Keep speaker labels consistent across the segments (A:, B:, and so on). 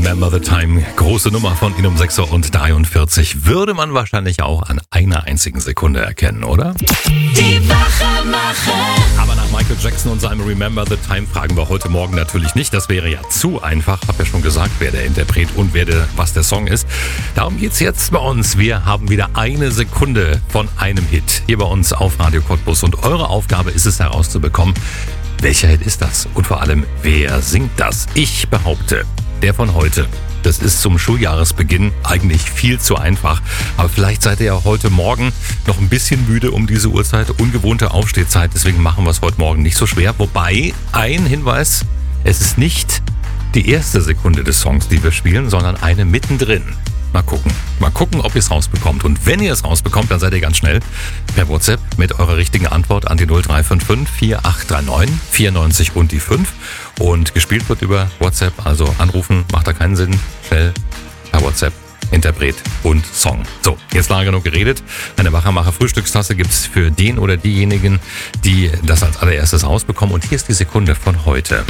A: Remember the Time, große Nummer von Ihnen um 6:43 Uhr, würde man wahrscheinlich auch an einer einzigen Sekunde erkennen, oder?
B: Die Wachmacher.
A: Aber nach Michael Jackson und seinem Remember the Time fragen wir heute Morgen natürlich nicht. Das wäre ja zu einfach. Hab ja schon gesagt, wer der Interpret und was der Song ist. Darum geht's jetzt bei uns. Wir haben wieder eine Sekunde von einem Hit hier bei uns auf Radio Cottbus. Und eure Aufgabe ist es herauszubekommen, welcher Hit ist das? Und vor allem, wer singt das? Ich behaupte, der von heute. Das ist zum Schuljahresbeginn eigentlich viel zu einfach. Aber vielleicht seid ihr ja heute Morgen noch ein bisschen müde um diese Uhrzeit. Ungewohnte Aufstehzeit. Deswegen machen wir es heute Morgen nicht so schwer. Wobei, ein Hinweis, es ist nicht die erste Sekunde des Songs, die wir spielen, sondern eine mittendrin. Mal gucken, ob ihr es rausbekommt. Und wenn ihr es rausbekommt, dann seid ihr ganz schnell per WhatsApp mit eurer richtigen Antwort an die 0355 4839 94 und die 5. Und gespielt wird über WhatsApp, also anrufen, macht da keinen Sinn. Schnell per WhatsApp, Interpret und Song. So, jetzt lange genug geredet. Eine Wachmacher-Frühstückstasse gibt's für den oder diejenigen, die das als allererstes rausbekommen. Und hier ist die Sekunde von heute.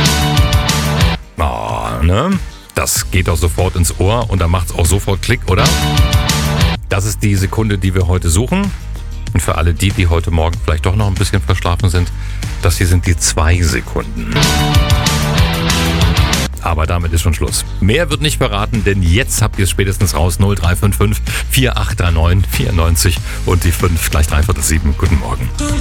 A: Das geht auch sofort ins Ohr und dann macht's auch sofort Klick, oder? Das ist die Sekunde, die wir heute suchen. Und für alle die heute Morgen vielleicht doch noch ein bisschen verschlafen sind, das hier sind die 2 Sekunden. Aber damit ist schon Schluss. Mehr wird nicht verraten, denn jetzt habt ihr es spätestens raus. 0355 4839 94 und die 5, gleich 3/4 7. Guten Morgen.